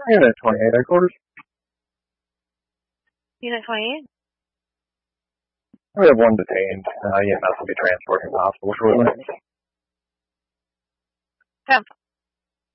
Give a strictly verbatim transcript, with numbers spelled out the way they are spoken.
Unit twenty-eight, headquarters. Unit twenty-eight. We have one detained. Uh, E M S will be transporting to the hospital shortly. ten